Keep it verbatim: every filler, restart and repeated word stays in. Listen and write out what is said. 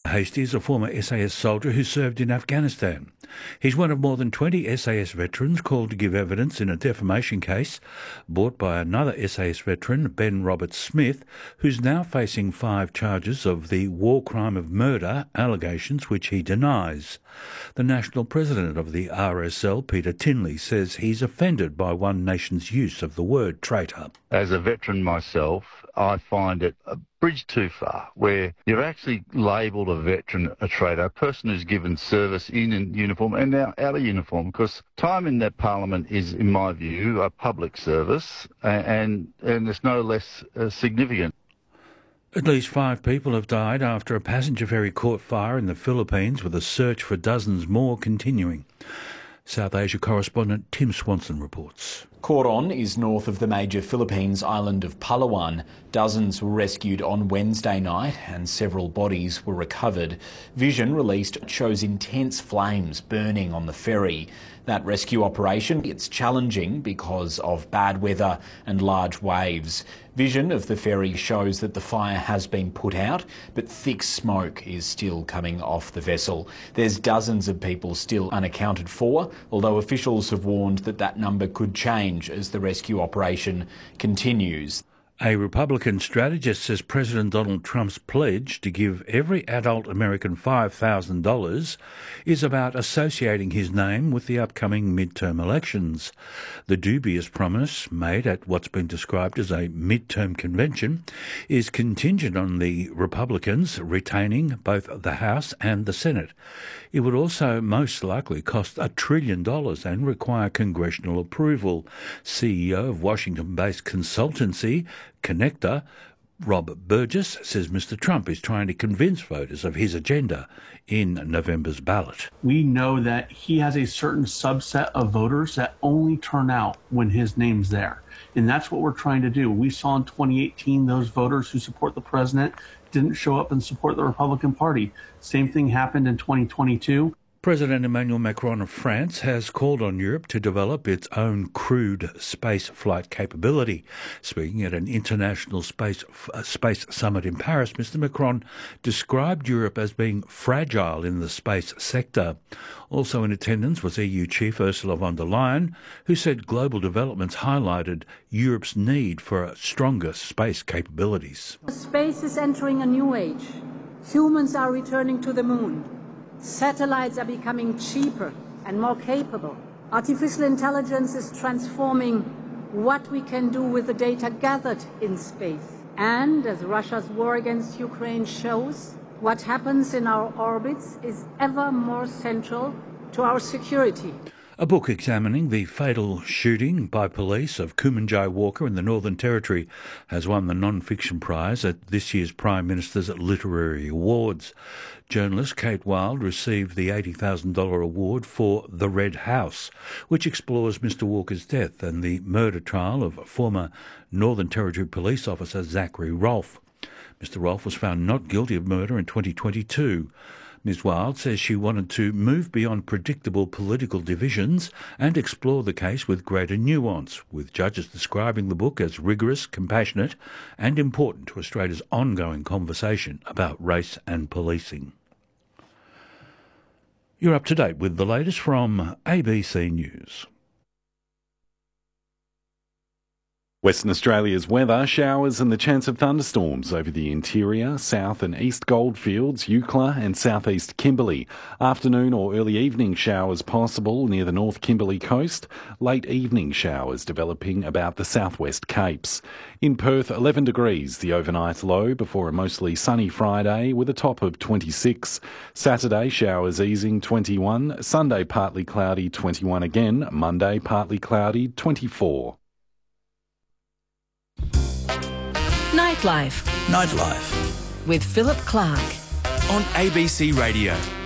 Hastie is a former S A S soldier who served in Afghanistan. He's one of more than twenty S A S veterans called to give evidence in a defamation case brought by another S A S veteran, Ben Robert Smith, who's now facing five charges of the war crime of murder allegations which he denies. The national president of the R S L, Peter Tinley, says he's offended by One Nation's use of the word traitor. As a veteran myself, I find it a bridge too far, where you've actually labelled a veteran a traitor, a person who's given service in, in uniform and now out of uniform, because time in that parliament is, in my view, a public service, and, and it's no less uh, significant. At least five people have died after a passenger ferry caught fire in the Philippines, with a search for dozens more continuing. South Asia correspondent Tim Swanson reports. Coron is north of the major Philippines island of Palawan. Dozens were rescued on Wednesday night and several bodies were recovered. Vision released shows intense flames burning on the ferry. That rescue operation gets challenging because of bad weather and large waves. Vision of the ferry shows that the fire has been put out, but thick smoke is still coming off the vessel. There's dozens of people still unaccounted for, although officials have warned that that number could change as the rescue operation continues. A Republican strategist says President Donald Trump's pledge to give every adult American five thousand dollars is about associating his name with the upcoming midterm elections. The dubious promise, made at what's been described as a midterm convention, is contingent on the Republicans retaining both the House and the Senate. It would also most likely cost a trillion dollars and require congressional approval. C E O of Washington-based consultancy Connector, Rob Burgess, says Mister Trump is trying to convince voters of his agenda in November's ballot. We know that he has a certain subset of voters that only turn out when his name's there. And that's what we're trying to do. We saw in twenty eighteen those voters who support the president didn't show up and support the Republican Party. Same thing happened in twenty twenty-two. President Emmanuel Macron of France has called on Europe to develop its own crewed space flight capability. Speaking at an international space uh, space summit in Paris, Mister Macron described Europe as being fragile in the space sector. Also in attendance was E U Chief Ursula von der Leyen, who said global developments highlighted Europe's need for stronger space capabilities. Space is entering a new age. Humans are returning to the moon. Satellites are becoming cheaper and more capable. Artificial intelligence is transforming what we can do with the data gathered in space. And as Russia's war against Ukraine shows, what happens in our orbits is ever more central to our security. A book examining the fatal shooting by police of Kumanjai Walker in the Northern Territory has won the non-fiction prize at this year's Prime Minister's Literary Awards. Journalist Kate Wild received the eighty thousand dollars award for The Red House, which explores Mister Walker's death and the murder trial of former Northern Territory police officer Zachary Rolfe. Mister Rolfe was found not guilty of murder in twenty twenty-two. Miz Wild says she wanted to move beyond predictable political divisions and explore the case with greater nuance, with judges describing the book as rigorous, compassionate and important to Australia's ongoing conversation about race and policing. You're up to date with the latest from A B C News. Western Australia's weather, showers and the chance of thunderstorms over the interior, south and east goldfields, Eucla and southeast Kimberley. Afternoon or early evening showers possible near the North Kimberley coast. Late evening showers developing about the southwest Capes. In Perth, eleven degrees, the overnight low before a mostly sunny Friday with a top of twenty-six. Saturday, showers easing, twenty-one. Sunday, partly cloudy, twenty-one again. Monday, partly cloudy, twenty-four. Nightlife. Nightlife. With Philip Clark. On A B C Radio.